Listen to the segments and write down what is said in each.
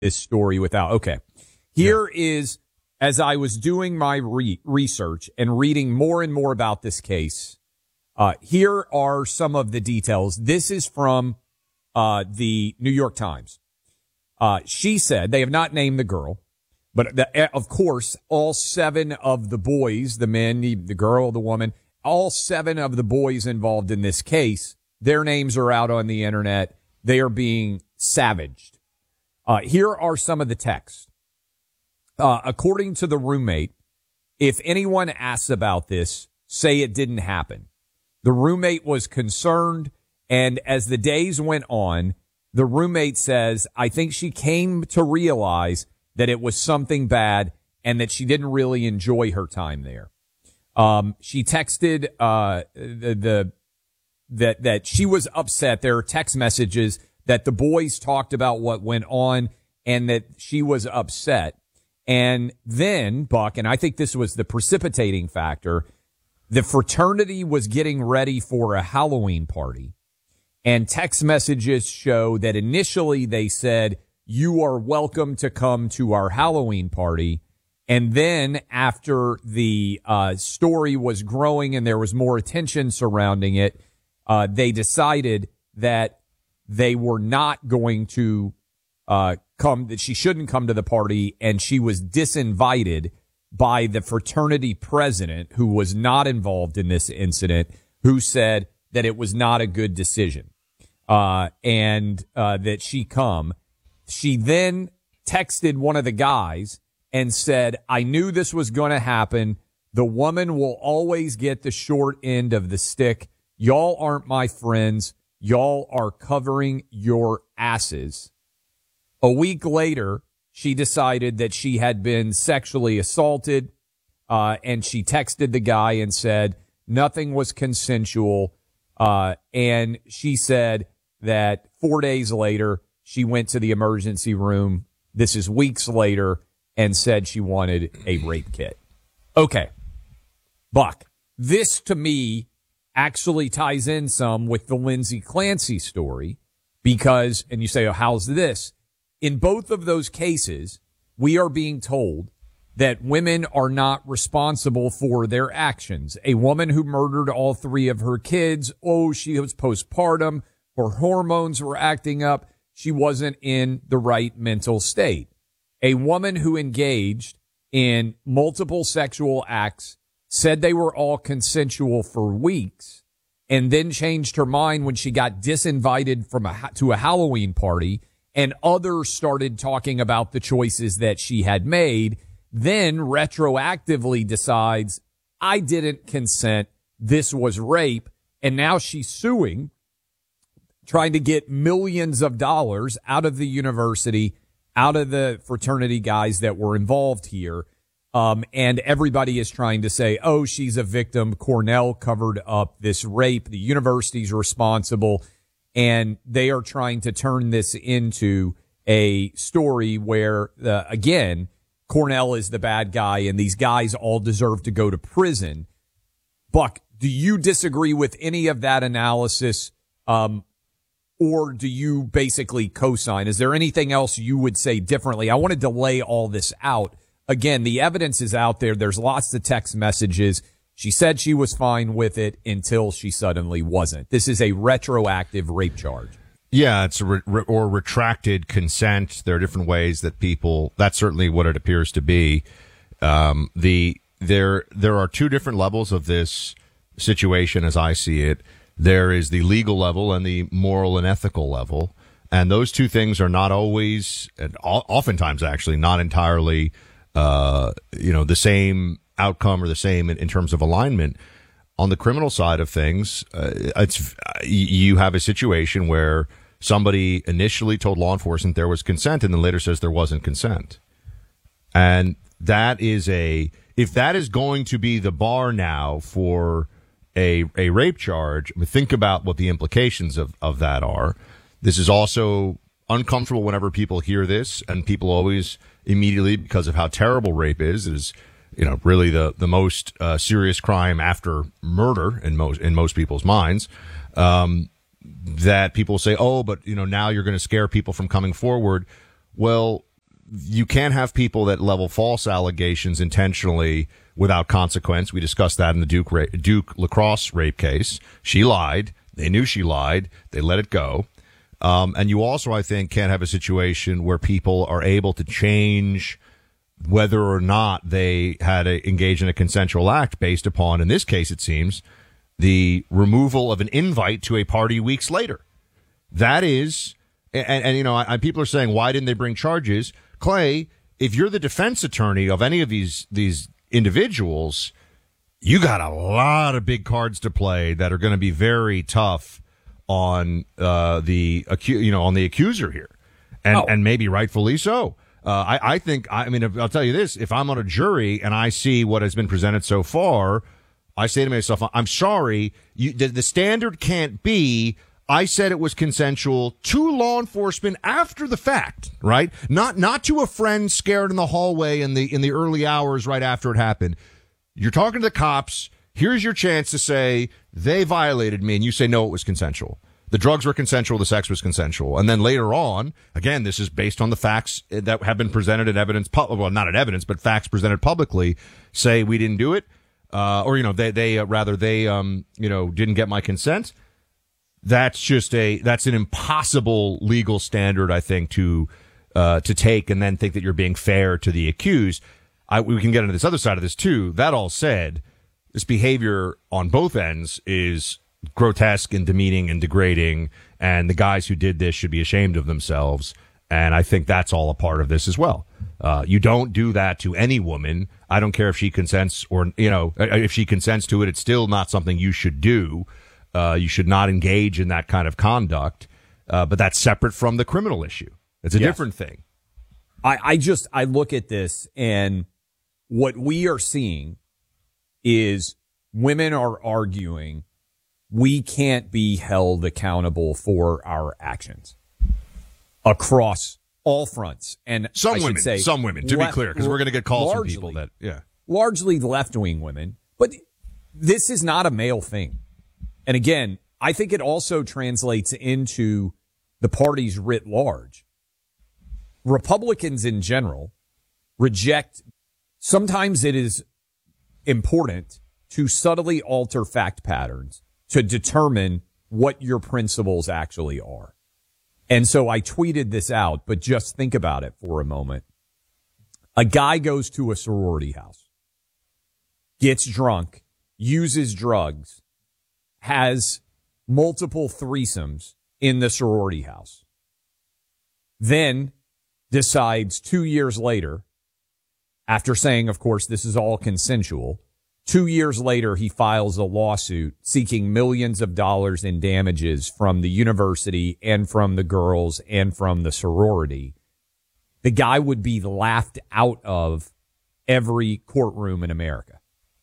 this story without. Okay. Here is, as I was doing my research and reading more and more about this case, here are some of the details. This is from the New York Times. She said, they have not named the girl, but of course, all 7 of the boys, the men, the girl, the woman, all 7 of the boys involved in this case, their names are out on the internet. They are being savaged. Here are some of the texts. According to the roommate, if anyone asks about this, say it didn't happen. The roommate was concerned, and as the days went on, the roommate says, I think she came to realize that it was something bad and that she didn't really enjoy her time there. She texted that she was upset. There are text messages that the boys talked about what went on and that she was upset. And then, Buck, and I think this was the precipitating factor, the fraternity was getting ready for a Halloween party. And text messages show that initially they said, you are welcome to come to our Halloween party. And then after the story was growing and there was more attention surrounding it, they decided that they were not going to come, that she shouldn't come to the party, and she was disinvited by the fraternity president, who was not involved in this incident, who said that it was not a good decision, and that she come. She then texted one of the guys and said, I knew this was going to happen. The woman will always get the short end of the stick. Y'all aren't my friends. Y'all are covering your asses. A week later, she decided that she had been sexually assaulted, and she texted the guy and said nothing was consensual. And she said that 4 days later, she went to the emergency room. This is weeks later, and said she wanted a rape kit. Okay. Buck, this to me actually ties in some with the Lindsay Clancy story because, and you say, oh, how's this? In both of those cases, we are being told that women are not responsible for their actions. A woman who murdered all 3 of her kids, she was postpartum, her hormones were acting up, she wasn't in the right mental state. A woman who engaged in multiple sexual acts, said they were all consensual for weeks, and then changed her mind when she got disinvited from to a Halloween party, and others started talking about the choices that she had made, then retroactively decides, I didn't consent, this was rape, and now she's suing, trying to get millions of dollars out of the university, out of the fraternity guys that were involved here. And everybody is trying to say, oh, she's a victim. Cornell covered up this rape. The university's responsible. And they are trying to turn this into a story where, again, Cornell is the bad guy and these guys all deserve to go to prison. Buck, do you disagree with any of that analysis? Or do you basically co-sign? Is there anything else you would say differently? I wanted to lay all this out. Again, the evidence is out there. There's lots of text messages. She said she was fine with it until she suddenly wasn't. This is a retroactive rape charge. Yeah, it's or retracted consent. There are different ways that that's certainly what it appears to be. There are 2 different levels of this situation as I see it. There is the legal level and the moral and ethical level. And those 2 things are not always, and oftentimes actually, not entirely the same outcome or the same in terms of alignment. On the criminal side of things, you have a situation where somebody initially told law enforcement there was consent and then later says there wasn't consent. And that is if that is going to be the bar now for a rape charge, I mean, think about what the implications of that are. This is also uncomfortable whenever people hear this, and people always immediately, because of how terrible rape is really the most serious crime after murder in most people's minds, that people say, oh, but now you're going to scare people from coming forward. Well, you can't have people that level false allegations intentionally without consequence. We discussed that in the Duke lacrosse rape case. She lied. They knew she lied. They let it go. And you also, I think, can't have a situation where people are able to change whether or not they had engaged in a consensual act based upon, in this case, it seems, the removal of an invite to a party weeks later. That is, and you know, people are saying, why didn't they bring charges? Clay, if you're the defense attorney of any of these individuals, you got a lot of big cards to play that are going to be very tough on the accuser here, and maybe rightfully so. I think, I'll tell you this: if I'm on a jury and I see what has been presented so far, I say to myself, I'm sorry, the standard can't be, I said it was consensual to law enforcement after the fact, right? Not to a friend scared in the hallway in the early hours right after it happened. You're talking to the cops. Here's your chance to say they violated me, and you say no, it was consensual. The drugs were consensual, the sex was consensual. And then later on, again, this is based on the facts that have been presented in evidence, well, not in evidence, but facts presented publicly, say we didn't do it, or they didn't get my consent. That's an impossible legal standard, I think, to take and then think that you're being fair to the accused. We can get into this other side of this too. That all said, this behavior on both ends is grotesque and demeaning and degrading, and the guys who did this should be ashamed of themselves. And I think that's all a part of this as well. You don't do that to any woman. I don't care if she consents or, if she consents to it, it's still not something you should do. You should not engage in that kind of conduct. But that's separate from the criminal issue. It's a different thing. I look at this, and what we are seeing is women are arguing we can't be held accountable for our actions across all fronts. And some women, to be clear, because we're going to get calls from people that, largely left-wing women, but this is not a male thing. And again, I think it also translates into the parties writ large. Republicans in general reject, sometimes it is important to subtly alter fact patterns to determine what your principles actually are. And so I tweeted this out, but just think about it for a moment. A guy goes to a sorority house, gets drunk, uses drugs, has multiple threesomes in the sorority house, then decides 2 years later, after saying, of course, this is all consensual, 2 years later, he files a lawsuit seeking millions of dollars in damages from the university and from the girls and from the sorority. The guy would be laughed out of every courtroom in America.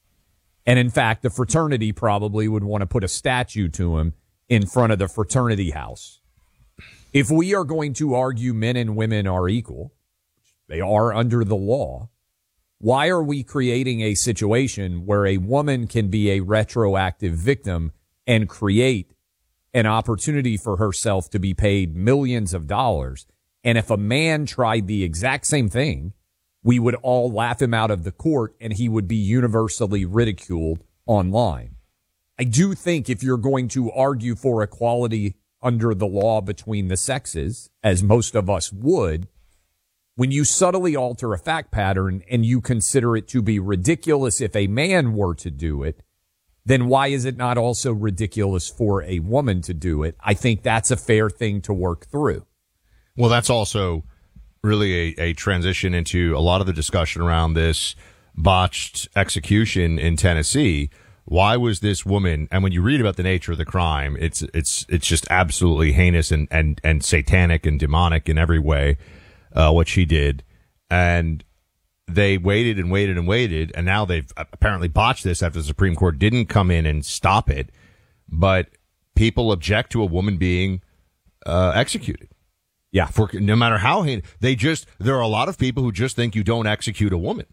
And in fact, the fraternity probably would want to put a statue to him in front of the fraternity house. If we are going to argue men and women are equal, they are under the law, why are we creating a situation where a woman can be a retroactive victim and create an opportunity for herself to be paid millions of dollars? And if a man tried the exact same thing, we would all laugh him out of the court and he would be universally ridiculed online. I do think if you're going to argue for equality under the law between the sexes, as most of us would, when you subtly alter a fact pattern and you consider it to be ridiculous if a man were to do it, then why is it not also ridiculous for a woman to do it? I think that's a fair thing to work through. Well, that's also really a transition into a lot of the discussion around this botched execution in Tennessee. Why was this woman, and when you read about the nature of the crime, it's just absolutely heinous and satanic and demonic in every way. What she did, and they waited and waited and waited, and now they've apparently botched this after the Supreme Court didn't come in and stop it, but people object to a woman being executed. Yeah. For no matter how heinous, there are a lot of people who just think you don't execute a woman.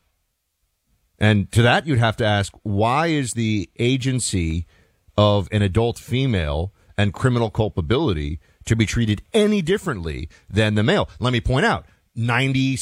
And to that, you'd have to ask, why is the agency of an adult female and criminal culpability to be treated any differently than the male? Let me point out, 97%